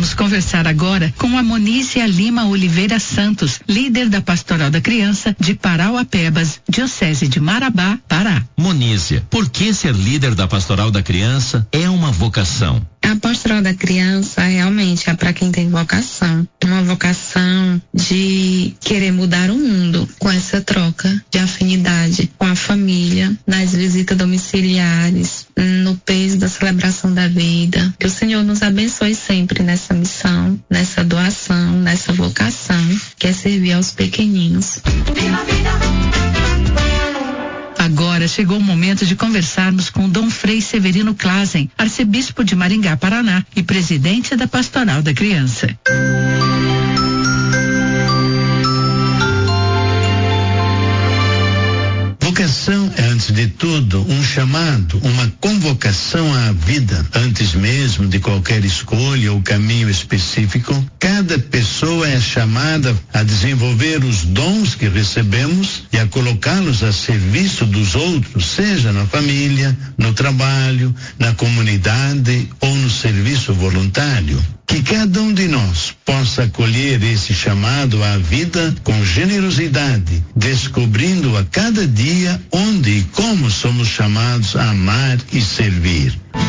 Vamos conversar agora com a Monícia Lima Oliveira Santos, líder da Pastoral da Criança de Parauapebas, Diocese de Marabá, Pará. Monícia, por que ser líder da Pastoral da Criança é uma vocação? A Pastoral da Criança realmente é para quem tem vocação. Uma vocação de querer mudar o mundo com essa troca de afinidade com a família, nas visitas domiciliares, no peso da celebração da vida. Que o Senhor nos abençoe sempre nessa missão, nessa doação, nessa vocação, que é servir aos pequeninos. Agora chegou o momento de conversarmos com Dom Frei Severino Klazen, arcebispo de Maringá, Paraná e presidente da Pastoral da Criança. Vocação é, antes de tudo, um chamado, uma convocação à vida. Antes mesmo de qualquer escolha ou caminho específico, cada pessoa é chamada a desenvolver os dons que recebemos e a colocá-los a serviço dos outros, seja na família, no trabalho, na comunidade ou no serviço voluntário. Que cada um de nós possa acolher esse chamado à vida com generosidade, descobrindo a cada dia onde e como somos chamados a amar e servir.